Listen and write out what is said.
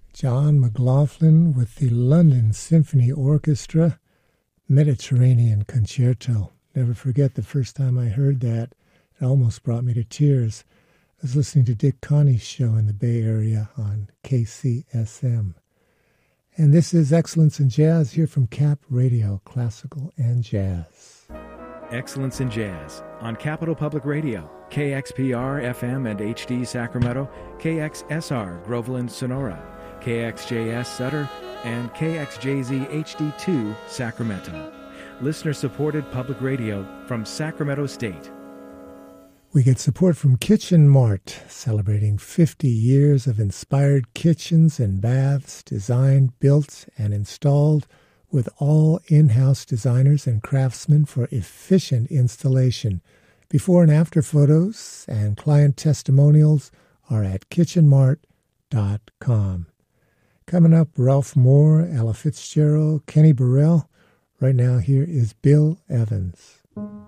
John McLaughlin with the London Symphony Orchestra, Mediterranean Concerto. Never forget the first time I heard that. It almost brought me to tears. I was listening to Dick Connie's show in the Bay Area on KCSM. And this is Excellence in Jazz here from Cap Radio, Classical and Jazz. Excellence in Jazz on Capital Public Radio, KXPR FM and HD Sacramento, KXSR Groveland Sonora, KXJS Sutter, and KXJZ HD2 Sacramento. Listener-supported public radio from Sacramento State. We get support from Kitchen Mart, celebrating 50 years of inspired kitchens and baths designed, built, and installed with all in-house designers and craftsmen for efficient installation. Before and after photos and client testimonials are at kitchenmart.com. Coming up, Ralph Moore, Ella Fitzgerald, Kenny Burrell. Right now, here is Bill Evans.